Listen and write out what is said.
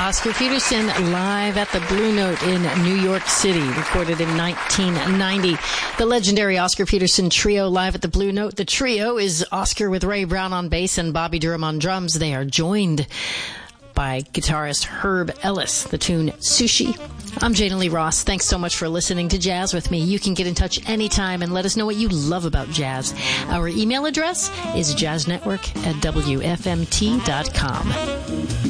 Oscar Peterson live at the Blue Note in New York City, recorded in 1990. The legendary Oscar Peterson Trio live at the Blue Note. The trio is Oscar with Ray Brown on bass and Bobby Durham on drums. They are joined by guitarist Herb Ellis, the tune Sushi. I'm Jana Lee Ross. Thanks so much for listening to Jazz with me. You can get in touch anytime and let us know what you love about jazz. Our email address is jazznetwork@wfmt.com.